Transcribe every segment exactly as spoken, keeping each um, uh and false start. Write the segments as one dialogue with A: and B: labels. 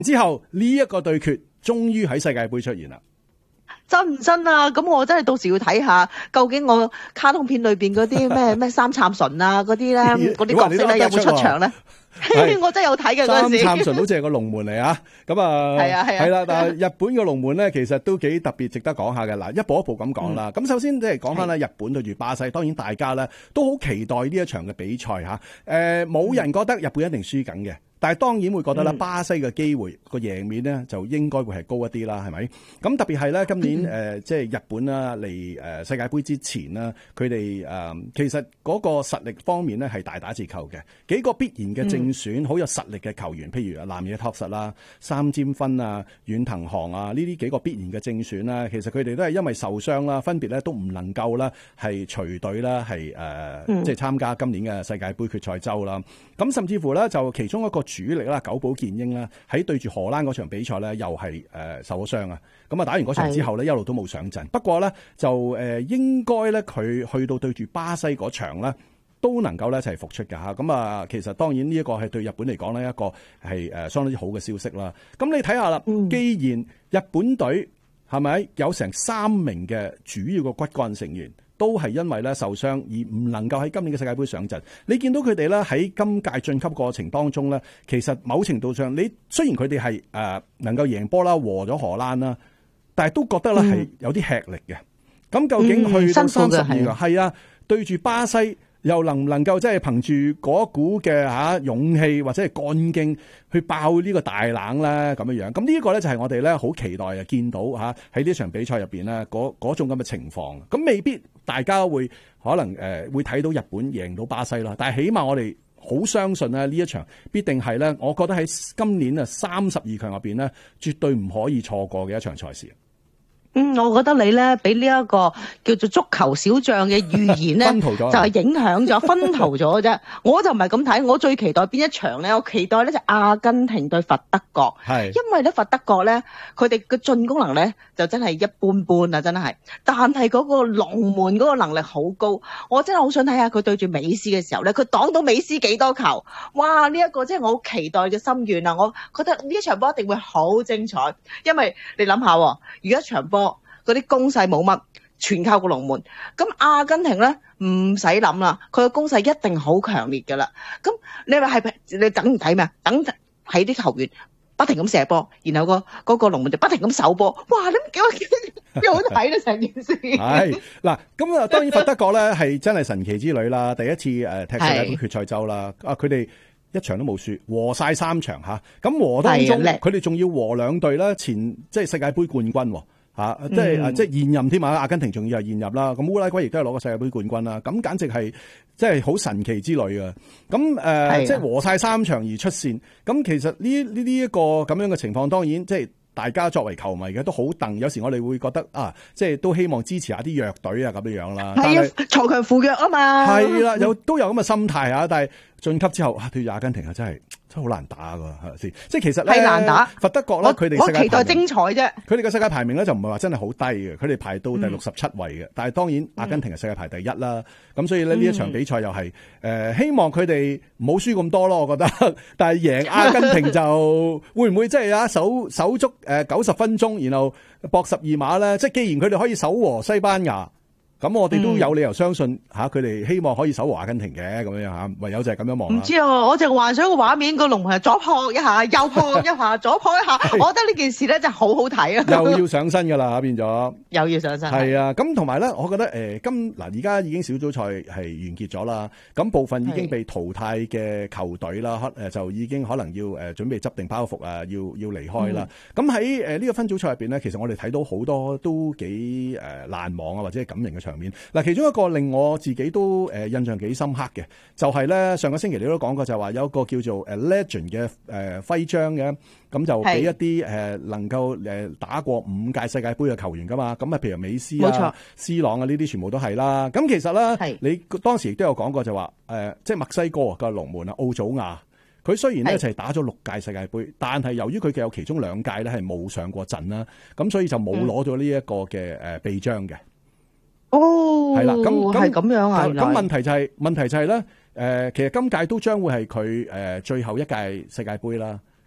A: 之後呢一個對決終於喺世界盃出現啦。
B: 真唔真啊？咁我真係到時要睇下，究竟我卡通片裏邊嗰啲咩咩三杉純啊嗰啲咧，嗰啲角色咧有冇出場咧？我真係有睇嘅嗰陣時。
A: 三杉純好似係個龍門嚟啊！咁啊，
B: 係啊係啊，
A: 係啦。但係日本嘅龍門咧，其實都幾特別，值得講下嘅。嗱，一步一步咁講啦。咁、嗯、首先即係講翻咧，日本對住巴西，當然大家咧都好期待呢一場嘅比賽嚇。誒、呃，冇人覺得日本一定輸緊嘅。但係當然會覺得啦，巴西嘅機會個贏面咧就應該會係高一啲啦，係咪？咁特別係咧，今年誒、呃、即係日本啦嚟誒世界盃之前啦，佢哋誒其實嗰個實力方面咧係大打折扣嘅，幾個必然嘅正選好有實力嘅球員，譬如南野拓實啦、三笘薰啊、遠藤航啊呢啲幾個必然嘅正選啦，其實佢哋都係因為受傷啦，分別咧都唔能夠啦係隨隊啦係誒即係參加今年嘅世界盃決賽周啦。咁甚至乎咧就其中一個主力啦，久保建英啦，喺對住荷蘭嗰場比賽咧，又係誒受咗傷啊！咁啊，打完嗰場之後咧，一路都冇上陣。不過咧，就誒應該咧，佢去到對住巴西嗰場咧，都能夠咧一齊復出㗎嚇。咁啊，其實當然呢一個係對日本嚟講咧一個係誒相當之好嘅消息啦。咁你睇下啦，既然日本隊係咪有成三名嘅主要嘅骨幹成員，都係因為咧受傷而唔能夠喺今年嘅世界盃上陣。你見到佢哋咧喺今屆晉級過程當中咧，其實某程度上，你雖然佢哋係誒能夠贏波啦，和咗荷蘭啦，但係都覺得咧係有啲吃力嘅。咁、嗯、究竟去到三十二強，係啊，對住巴西又能唔能夠即係憑住嗰股嘅嚇勇氣或者係幹勁去爆呢個大冷咧咁樣樣？咁呢一個咧就係我哋咧好期待啊見到嚇喺呢場比賽入邊咧嗰嗰種咁嘅情況。咁未必大家會可能誒、呃、會睇到日本贏到巴西啦，但係起碼我哋好相信咧呢一場必定係咧，我覺得喺今年啊三十二強入邊咧絕對唔可以錯過嘅一場賽事。
B: 嗯，我覺得你咧俾呢一個叫做足球小將嘅預言咧，就係影響咗、薰陶咗啫。我就唔係咁睇，我最期待邊一場咧？我期待咧就阿根廷對佛德國，係因為咧佛德國咧佢哋嘅進攻能力就真係一般般啊，真係。但係嗰個龍門嗰個能力好高，我真係好想睇下佢對住美斯嘅時候咧，佢擋到美斯幾多球？哇！呢、這、一個即係我好期待嘅心願啊！我覺得呢一場波一定會好精彩，因為你諗下，如果一場波嗰啲攻勢冇乜，全靠個龍門。咁阿根廷咧唔使諗啦，佢嘅攻勢一定好強烈噶啦。咁你話係你等唔睇咩？等喺啲球員不停咁射波，然後、個嗰、個龍門就不停咁守波。哇！你幾幾好睇咧成件事。係
A: 嗱，咁啊當然佛德國咧係真係神奇之旅啦，第一次誒踢世界盃決賽周啦。啊，佢哋一場都冇輸，和晒三場嚇。咁和當中佢哋仲要和兩隊啦，前即係世界盃冠軍。吓、啊，即係、嗯、即係現任添嘛，阿根廷仲要係現任啦，咁烏拉圭亦都係攞過世界盃冠軍啦，咁簡直係即係好神奇之旅啊！咁誒、呃，即係和晒三場而出線，咁其實呢呢呢一個咁樣嘅情況，當然即係大家作為球迷嘅都好戥，有時我哋會覺得啊，即係都希望支持下啲弱隊啊咁樣樣啦。係啊，
B: 鋤強扶弱啊嘛。係
A: 啦，有都有咁嘅心態啊，但係晉級之後啊，對住阿根廷啊，真係。真係好難打噶，係咪先？即係其實咧，係難打。佛德國咧，佢哋
B: 我期待精彩啫。
A: 佢哋嘅世界排名咧就唔係話真係好低嘅，佢哋排到第六十七位嘅、嗯。但係當然阿根廷係世界排第一啦。咁、嗯、所以咧呢一場比賽又係誒、呃、希望佢哋唔好輸咁多咯，我覺得。但係贏阿根廷就會唔會即係啊守守足誒九十分鐘，然後搏十二碼咧？即係既然佢哋可以守和西班牙。咁我哋都有理由相信吓，佢、嗯、哋、啊、希望可以守和阿根廷嘅咁樣吓，唯有就係咁樣望啦。唔知啊，
B: 我就幻想個畫面，個龍係左撲一下，右撲一下，左撲一下，我覺得呢件事咧真係好好睇啊！
A: 又要上身噶啦，變咗
B: 又要上身。係
A: 啊，咁同埋咧，我覺得誒、呃，今嗱而家已經小組賽係完結咗啦，咁部分已經被淘汰嘅球隊啦，誒就已經可能要誒準備執定包袱啊，要要離開啦。咁喺誒呢個分組賽入邊咧，其實我哋睇到好多都幾誒難忘啊，或者係感人嘅場面。嗱，其中一個令我自己都誒印象幾深刻嘅，就係咧上個星期你都講過，就係話有一個叫做誒 Legend 嘅誒徽章嘅，咁就俾一啲誒能夠誒打過五屆世界盃嘅球員噶嘛，咁啊譬如美斯啊、C 朗啊呢啲全部都係啦。咁其實咧，你當時亦都有講過就話誒，即係墨西哥個龍門啊奧祖亞，佢雖然咧就係打咗六屆世界盃，但係由於佢嘅有其中兩屆咧係冇上過陣啦，咁所以就冇攞咗呢一個嘅誒臂章嘅。
B: 哦，
A: 係啦，咁
B: 係咁樣啊。
A: 咁問題就係、是、問題就係、是、咧，誒、呃，其實今屆都將會係佢誒最後一屆世界盃啦。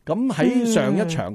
A: 咁喺上一場